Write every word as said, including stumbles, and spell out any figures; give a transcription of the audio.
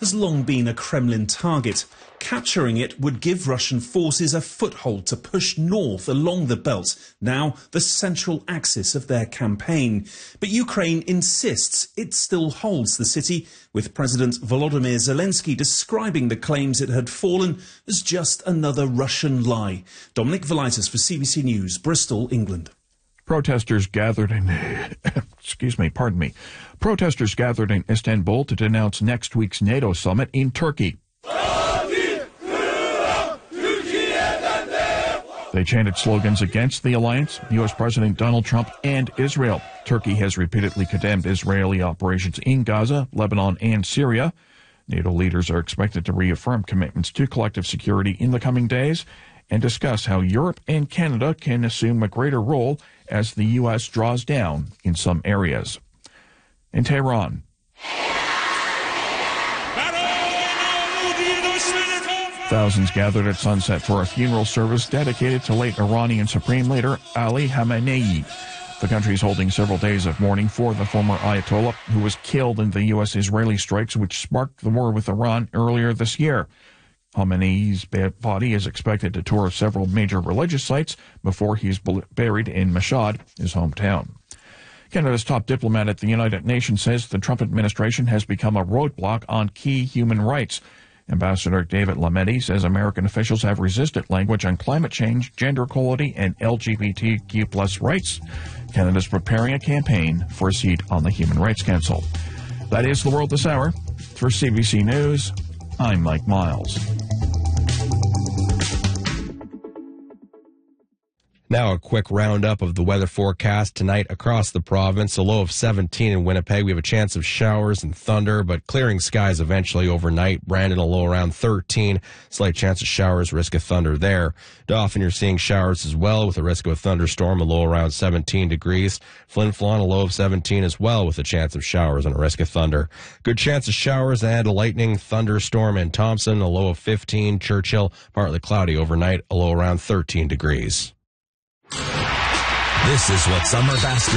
has long been a Kremlin target. Capturing it would give Russian forces a foothold to push north along the belt, now the central axis of their campaign. But Ukraine insists it still holds the city, with President Volodymyr Zelensky describing the claims it had fallen as just another Russian lie. Dominic Velitis for C B C News, Bristol, England. Protesters gathered in, excuse me, pardon me, protesters gathered in Istanbul to denounce next week's NATO summit in Turkey. They chanted slogans against the alliance, U S President Donald Trump, and Israel. Turkey has repeatedly condemned Israeli operations in Gaza, Lebanon, and Syria. NATO leaders are expected to reaffirm commitments to collective security in the coming days and discuss how Europe and Canada can assume a greater role as the U S draws down in some areas. In Tehran, thousands gathered at sunset for a funeral service dedicated to late Iranian Supreme Leader Ali Khamenei. The country is holding several days of mourning for the former Ayatollah, who was killed in the U S-Israeli strikes which sparked the war with Iran earlier this year. Khamenei's body is expected to tour several major religious sites before he is buried in Mashhad, his hometown. Canada's top diplomat at the United Nations says the Trump administration has become a roadblock on key human rights. Ambassador David Lametti says American officials have resisted language on climate change, gender equality, and L G B T Q plus rights. Canada is preparing a campaign for a seat on the Human Rights Council. That is the world this hour. For C B C News, I'm Mike Miles. Now a quick roundup of the weather forecast tonight across the province. A low of seventeen in Winnipeg. We have a chance of showers and thunder, but clearing skies eventually overnight. Brandon, a low around thirteen. Slight chance of showers, risk of thunder there. Dauphin, you're seeing showers as well with a risk of a thunderstorm, a low around seventeen degrees. Flin Flon, a low of seventeen as well with a chance of showers and a risk of thunder. Good chance of showers and a lightning thunderstorm in Thompson, a low of fifteen. Churchill, partly cloudy overnight, a low around thirteen degrees. This is what summer basketball